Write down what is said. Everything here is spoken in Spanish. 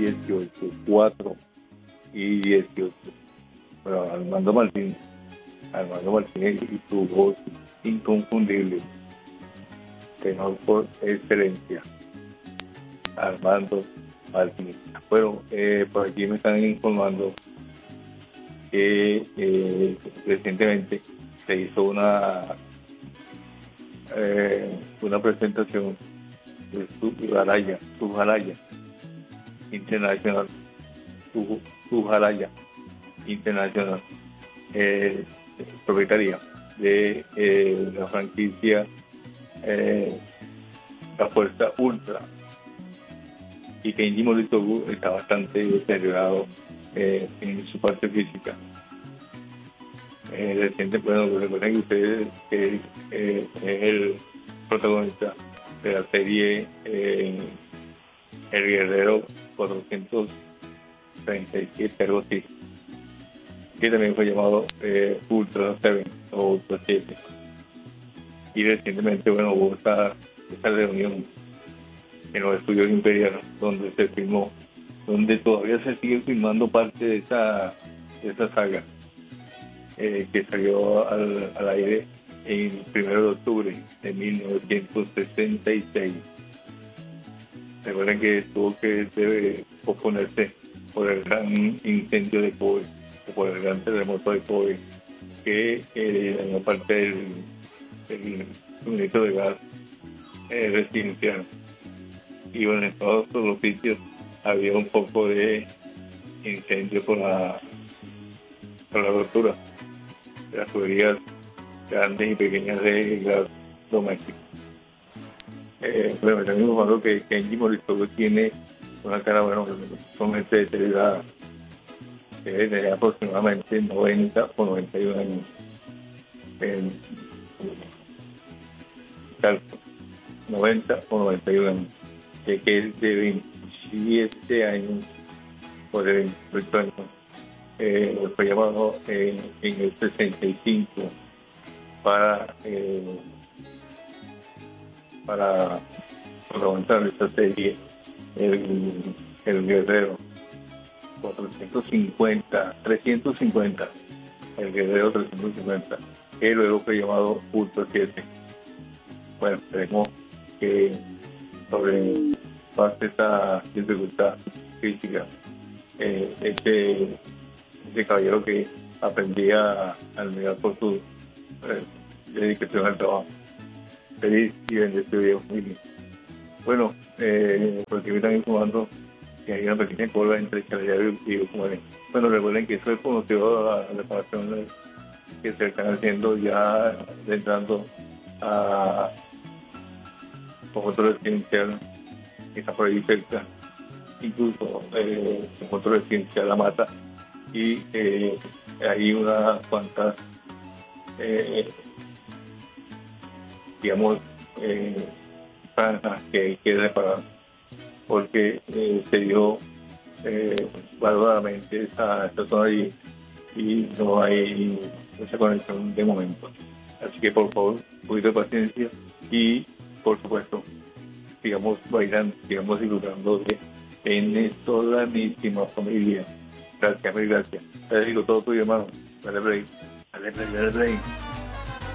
18, 4 y 18. Bueno, Armando Martínez y su voz inconfundible, tenor por excelencia, Armando Martínez. Bueno, por aquí me están informando que recientemente se hizo una presentación de Subjalaya International, Subjalaya International, propietaria de la franquicia La Fuerza Ultra, y Kenji Moritobu está bastante deteriorado en su parte física. Bueno, recuerden que ustedes es el protagonista de la serie El Guerrero 437, algo así, que también fue llamado Ultra 7 o Ultra 7. Y recientemente, bueno, hubo esta reunión en los estudios Imperial, donde se filmó, donde todavía se sigue filmando parte de esa saga, que salió al aire el 1 de octubre de 1966. Recuerden que tuvo que posponerse por el gran incendio de Kobe, o por el gran terremoto de Kobe, que dañó parte del suministro de gas residencial. Y bueno, en todos los sitios había un poco de incendio por la rotura de las tuberías grandes y pequeñas de gas doméstico. Bueno, también informando que Kenji Moritobu tiene una cara, bueno, sumamente deteriorada, que debe tener aproximadamente 90 o 91 años. Calco, 90 o 91 años, que es de 27 años o de 28 años. Fue llamado en el 65 para protagonizar esta serie, el Guerrero 350, el Guerrero 350, que luego fue llamado Ultra 7. Bueno, esperemos que sobrepase esta dificultad física este caballero que aprendía a admirar por su dedicación al trabajo. Feliz y bendecido día, familia. Bueno, porque me están informando que hay una pequeña cola entre Chalayario y Ucumare. Bueno, recuerden que eso es conocido a las reparaciones que se están haciendo, ya entrando a otro residencial que está por ahí cerca, incluso otro residencial La Mata, y hay unas cuantas digamos franjas que hay que reparar, porque se dio valoradamente esta zona allí y no hay esa conexión de momento. Así que por favor, un poquito de paciencia y por supuesto sigamos bailando, sigamos disfrutando de venezolanísima familia. Gracias, mil gracias. Te digo todo tuyo, hermano. Dale break, dale break, dale break.